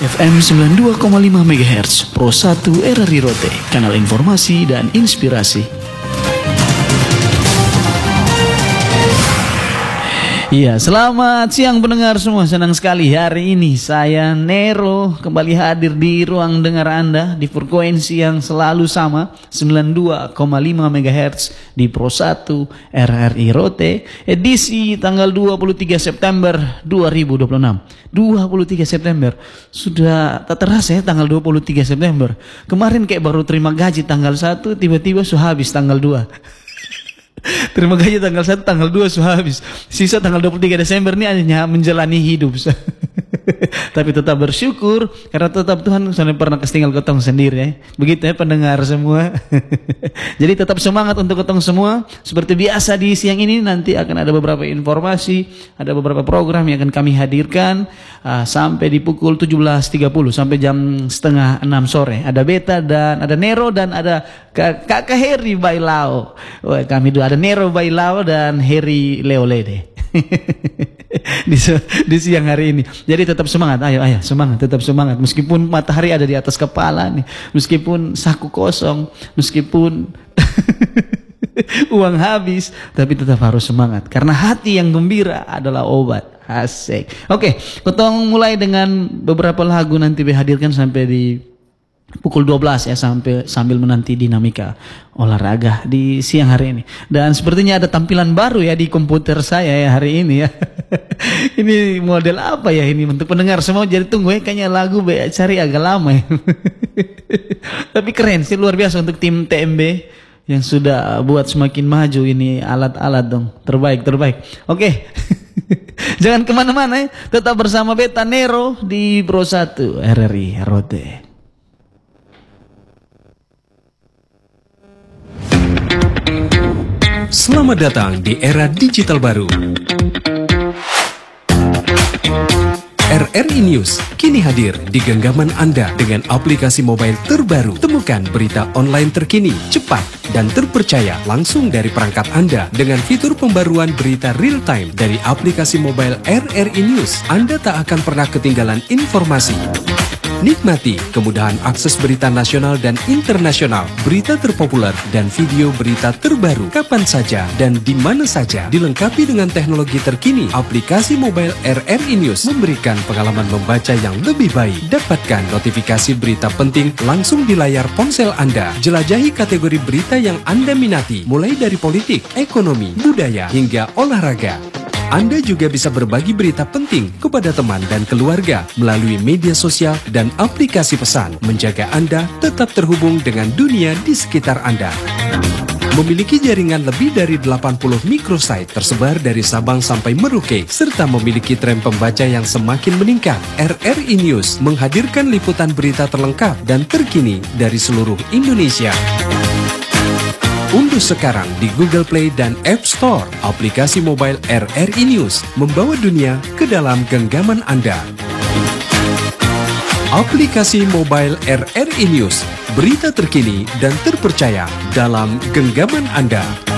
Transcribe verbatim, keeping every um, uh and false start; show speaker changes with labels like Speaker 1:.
Speaker 1: F M sembilan puluh dua koma lima megahertz Pro satu R R I Rote, kanal informasi dan inspirasi. Iya, selamat siang pendengar semua. Senang sekali hari ini saya Nero kembali hadir di ruang dengar Anda di frekuensi yang selalu sama sembilan puluh dua koma lima megahertz di Pro satu R R I Rote, edisi tanggal dua puluh tiga September dua ribu dua puluh enam. dua puluh tiga September. Sudah tak terasa ya tanggal dua puluh tiga September. Kemarin kayak baru terima gaji tanggal satu, tiba-tiba sudah habis tanggal dua. Terima gaji tanggal satu, tanggal dua sudah habis. Sisa tanggal dua puluh tiga Desember ini hanya menjalani hidup. Tapi tetap bersyukur karena tetap Tuhan sudah pernah kasih tinggal ketong sendiri ya. Begitu ya pendengar semua. Jadi tetap semangat untuk ketong semua. Seperti biasa di siang ini nanti akan ada beberapa informasi, ada beberapa program yang akan kami hadirkan uh, sampai di pukul tujuh belas tiga puluh sampai jam setengah enam sore. Ada Beta dan ada Nero dan ada Kakak Heri Bailao. Wah, kami dua ada Nero Bailao dan Heri Leolede. di, di siang hari ini. Jadi tetap semangat, ayo ayo semangat, tetap semangat. Meskipun matahari ada di atas kepala nih, meskipun saku kosong, meskipun uang habis, tapi tetap harus semangat. Karena hati yang gembira adalah obat. Asik. Oke, ketong mulai dengan beberapa lagu nanti dihadirkan sampai di pukul dua belas ya, sampai sambil menanti dinamika olahraga di siang hari ini. Dan sepertinya ada tampilan baru ya di komputer saya ya hari ini ya. Ini model apa ya ini untuk pendengar semua, jadi tunggu ya, kayaknya lagu be cari agak lama ya. Tapi keren sih, luar biasa untuk tim T M B yang sudah buat semakin maju ini alat-alat dong. Terbaik, terbaik. Oke. Jangan kemana-mana ya, tetap bersama Beta Nero di Pro satu R R I Rote.
Speaker 2: Selamat datang di era digital baru. R R I News kini hadir di genggaman Anda dengan aplikasi mobile terbaru. Temukan berita online terkini, cepat, dan terpercaya langsung dari perangkat Anda dengan fitur pembaruan berita real time dari aplikasi mobile R R I News. Anda tak akan pernah ketinggalan informasi. Nikmati kemudahan akses berita nasional dan internasional, berita terpopuler, dan video berita terbaru kapan saja dan di mana saja. Dilengkapi dengan teknologi terkini, aplikasi mobile R R I News memberikan pengalaman membaca yang lebih baik. Dapatkan notifikasi berita penting langsung di layar ponsel Anda. Jelajahi kategori berita yang Anda minati, mulai dari politik, ekonomi, budaya, hingga olahraga. Anda juga bisa berbagi berita penting kepada teman dan keluarga melalui media sosial dan aplikasi pesan, menjaga Anda tetap terhubung dengan dunia di sekitar Anda. Memiliki jaringan lebih dari delapan puluh microsite tersebar dari Sabang sampai Merauke, serta memiliki tren pembaca yang semakin meningkat. R R I News menghadirkan liputan berita terlengkap dan terkini dari seluruh Indonesia. Unduh sekarang di Google Play dan App Store aplikasi mobile R R I News, membawa dunia ke dalam genggaman Anda. Aplikasi mobile R R I News, berita terkini dan terpercaya dalam genggaman Anda.